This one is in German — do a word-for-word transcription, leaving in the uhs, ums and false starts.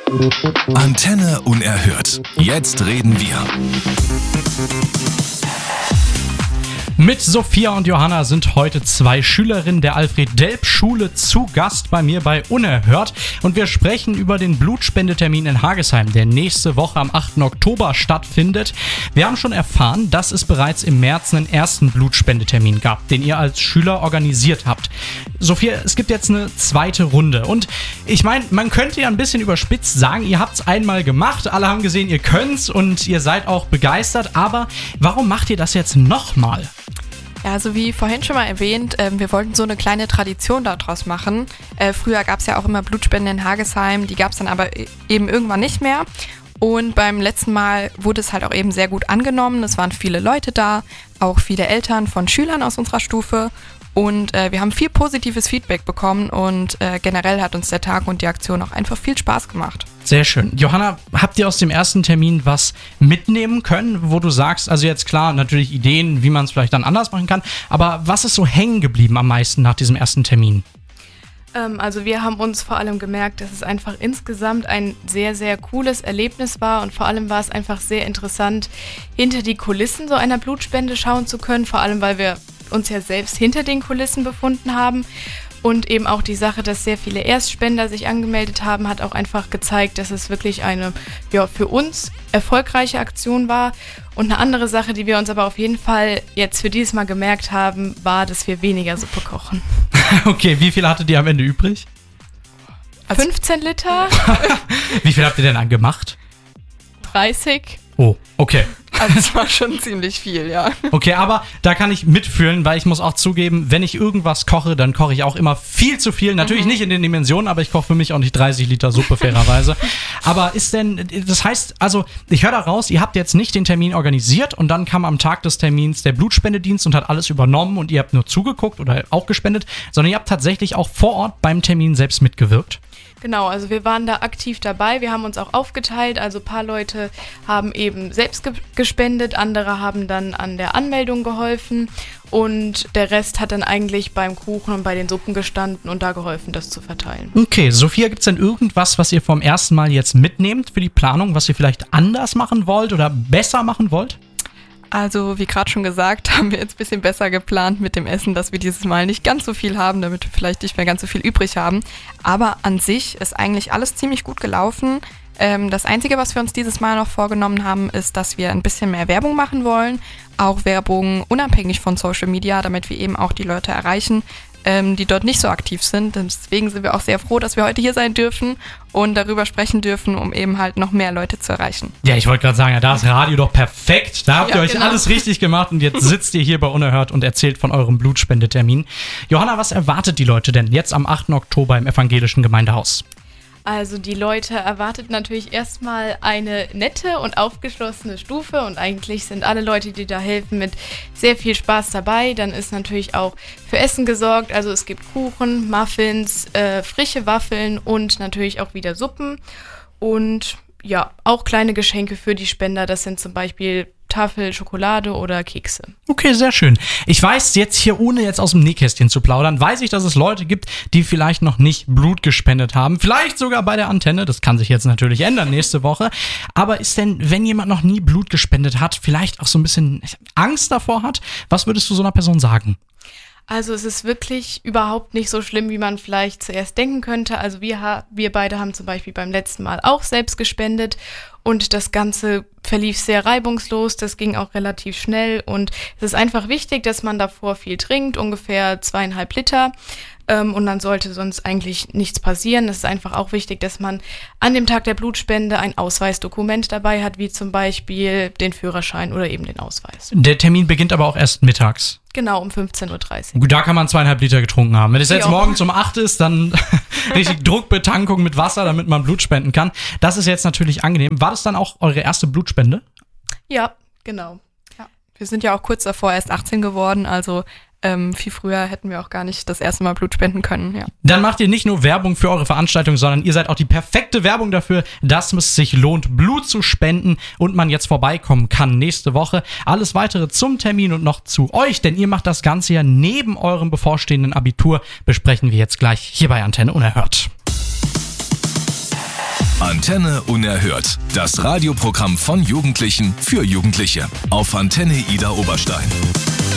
Antenne Unerhört. Jetzt reden wir. Mit Sophia und Johanna sind heute zwei Schülerinnen der Alfred-Delp-Schule zu Gast bei mir bei Unerhört. Und wir sprechen über den Blutspendetermin in Hagesheim, der nächste Woche am achten Oktober stattfindet. Wir haben schon erfahren, dass es bereits im März einen ersten Blutspendetermin gab, den ihr als Schüler organisiert habt. Sophia, es gibt jetzt eine zweite Runde. Und ich meine, man könnte ja ein bisschen überspitzt sagen, ihr habt es einmal gemacht, alle haben gesehen, ihr könnt's und ihr seid auch begeistert. Aber warum macht ihr das jetzt nochmal? Ja, also wie vorhin schon mal erwähnt, äh, wir wollten so eine kleine Tradition daraus machen. Äh, früher gab es ja auch immer Blutspenden in Hagesheim, die gab es dann aber eben irgendwann nicht mehr. Und beim letzten Mal wurde es halt auch eben sehr gut angenommen. Es waren viele Leute da, auch viele Eltern von Schülern aus unserer Stufe. Und äh, wir haben viel positives Feedback bekommen und äh, generell hat uns der Tag und die Aktion auch einfach viel Spaß gemacht. Sehr schön. Johanna, habt ihr aus dem ersten Termin was mitnehmen können, wo du sagst, also jetzt klar, natürlich Ideen, wie man es vielleicht dann anders machen kann, aber was ist so hängen geblieben am meisten nach diesem ersten Termin? Ähm, also wir haben uns vor allem gemerkt, dass es einfach insgesamt ein sehr, sehr cooles Erlebnis war und vor allem war es einfach sehr interessant, hinter die Kulissen so einer Blutspende schauen zu können, vor allem weil wir uns ja selbst hinter den Kulissen befunden haben. Und eben auch die Sache, dass sehr viele Erstspender sich angemeldet haben, hat auch einfach gezeigt, dass es wirklich eine, ja, für uns erfolgreiche Aktion war. Und eine andere Sache, die wir uns aber auf jeden Fall jetzt für dieses Mal gemerkt haben, war, dass wir weniger Suppe kochen. Okay, wie viel hattet ihr am Ende übrig? Also fünfzehn Liter. Wie viel habt ihr denn angemacht? dreißig. Oh, okay. Also es war schon ziemlich viel, ja. Okay, aber da kann ich mitfühlen, weil ich muss auch zugeben, wenn ich irgendwas koche, dann koche ich auch immer viel zu viel. Natürlich mhm. nicht in den Dimensionen, aber ich koche für mich auch nicht dreißig Liter Suppe, fairerweise. Aber ist denn, das heißt, also ich höre da raus, ihr habt jetzt nicht den Termin organisiert und dann kam am Tag des Termins der Blutspendedienst und hat alles übernommen und ihr habt nur zugeguckt oder auch gespendet, sondern ihr habt tatsächlich auch vor Ort beim Termin selbst mitgewirkt. Genau, also wir waren da aktiv dabei, wir haben uns auch aufgeteilt, also ein paar Leute haben eben selbst ge- gespendet, andere haben dann an der Anmeldung geholfen und der Rest hat dann eigentlich beim Kuchen und bei den Suppen gestanden und da geholfen, das zu verteilen. Okay, Sophia, gibt es denn irgendwas, was ihr vom ersten Mal jetzt mitnehmt für die Planung, was ihr vielleicht anders machen wollt oder besser machen wollt? Also wie gerade schon gesagt, haben wir jetzt ein bisschen besser geplant mit dem Essen, dass wir dieses Mal nicht ganz so viel haben, damit wir vielleicht nicht mehr ganz so viel übrig haben. Aber an sich ist eigentlich alles ziemlich gut gelaufen. Ähm, das Einzige, was wir uns dieses Mal noch vorgenommen haben, ist, dass wir ein bisschen mehr Werbung machen wollen. Auch Werbung unabhängig von Social Media, damit wir eben auch die Leute erreichen, ähm, die dort nicht so aktiv sind. Deswegen sind wir auch sehr froh, dass wir heute hier sein dürfen und darüber sprechen dürfen, um eben halt noch mehr Leute zu erreichen. Ja, ich wollte gerade sagen, ja, da ist Radio doch perfekt. Da habt ja, ihr euch genau. alles richtig gemacht und jetzt sitzt ihr hier bei Unerhört und erzählt von eurem Blutspendetermin. Johanna, was erwartet die Leute denn jetzt am achten Oktober im Evangelischen Gemeindehaus? Also die Leute erwartet natürlich erstmal eine nette und aufgeschlossene Stufe und eigentlich sind alle Leute, die da helfen, mit sehr viel Spaß dabei. Dann ist natürlich auch für Essen gesorgt, also es gibt Kuchen, Muffins, äh, frische Waffeln und natürlich auch wieder Suppen und ja, auch kleine Geschenke für die Spender, das sind zum Beispiel Tafel, Schokolade oder Kekse. Okay, sehr schön. Ich weiß jetzt hier, ohne jetzt aus dem Nähkästchen zu plaudern, weiß ich, dass es Leute gibt, die vielleicht noch nicht Blut gespendet haben. Vielleicht sogar bei der Antenne. Das kann sich jetzt natürlich ändern nächste Woche. Aber ist denn, wenn jemand noch nie Blut gespendet hat, vielleicht auch so ein bisschen Angst davor hat, was würdest du so einer Person sagen? Also es ist wirklich überhaupt nicht so schlimm, wie man vielleicht zuerst denken könnte. Also wir, ha- wir beide haben zum Beispiel beim letzten Mal auch selbst gespendet und das Ganze verlief sehr reibungslos, das ging auch relativ schnell und es ist einfach wichtig, dass man davor viel trinkt, ungefähr zweieinhalb Liter. Ähm, und dann sollte sonst eigentlich nichts passieren. Es ist einfach auch wichtig, dass man an dem Tag der Blutspende ein Ausweisdokument dabei hat, wie zum Beispiel den Führerschein oder eben den Ausweis. Der Termin beginnt aber auch erst mittags. Genau, um fünfzehn Uhr dreißig. Gut, da kann man zweieinhalb Liter getrunken haben. Wenn es jetzt Ja. morgens um acht ist, dann richtig Druckbetankung mit Wasser, damit man Blut spenden kann. Das ist jetzt natürlich angenehm. War das dann auch eure erste Blutspende? Ja, genau. Ja. Wir sind ja auch kurz davor erst achtzehn geworden, also ähm, viel früher hätten wir auch gar nicht das erste Mal Blut spenden können. Ja. Dann macht ihr nicht nur Werbung für eure Veranstaltung, sondern ihr seid auch die perfekte Werbung dafür, dass es sich lohnt, Blut zu spenden und man jetzt vorbeikommen kann nächste Woche. Alles Weitere zum Termin und noch zu euch, denn ihr macht das Ganze ja neben eurem bevorstehenden Abitur, besprechen wir jetzt gleich hier bei Antenne Unerhört. Antenne Unerhört. Das Radioprogramm von Jugendlichen für Jugendliche. Auf Antenne Ida Oberstein.